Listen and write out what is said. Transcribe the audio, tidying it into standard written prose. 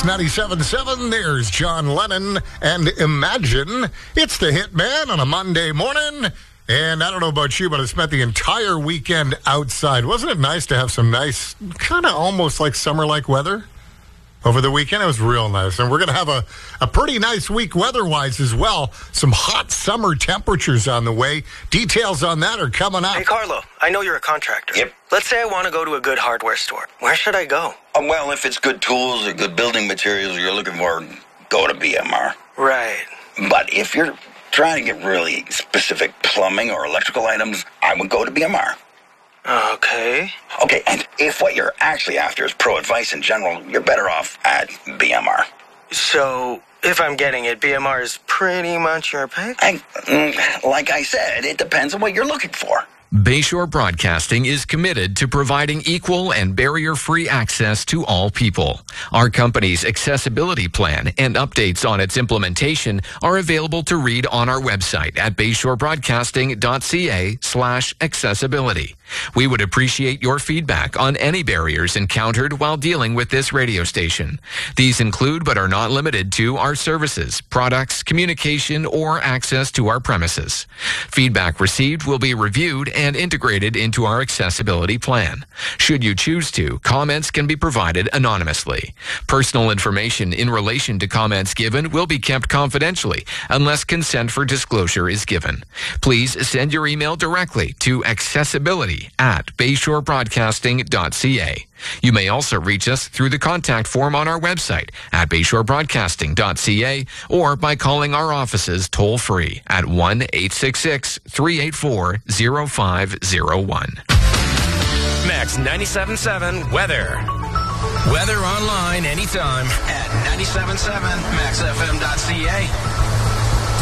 97.7, there's John Lennon and Imagine. It's the Hitman on a Monday morning. And I don't know about you, but I spent the entire weekend outside. Wasn't it nice to have some nice, kind of almost like summer-like weather over the weekend? It was real nice. And we're going to have a pretty nice week weather-wise as well. Some hot summer temperatures on the way. Details on that are coming up. Hey, Carlo, I know you're a contractor. Yep. Let's say I want to go to a good hardware store. Where should I go? Well, if it's good tools or good building materials you're looking for, go to BMR. Right. But if you're trying to get really specific plumbing or electrical items, I would go to BMR. Okay. Okay, and if what you're actually after is pro advice in general, you're better off at BMR. So, if I'm getting it, BMR is pretty much your pick? Like I said, it depends on what you're looking for. Bayshore Broadcasting is committed to providing equal and barrier-free access to all people. Our company's accessibility plan and updates on its implementation are available to read on our website at bayshorebroadcasting.ca/accessibility. We would appreciate your feedback on any barriers encountered while dealing with this radio station. These include, but are not limited to, our services, products, communication, or access to our premises. Feedback received will be reviewed and integrated into our accessibility plan. Should you choose to, comments can be provided anonymously. Personal information in relation to comments given will be kept confidentially unless consent for disclosure is given. Please send your email directly to accessibility@bayshorebroadcasting.ca. You may also reach us through the contact form on our website at bayshorebroadcasting.ca or by calling our offices toll-free at 1-866-384-0501. Max 97.7 Weather. Weather online anytime at 97.7maxfm.ca.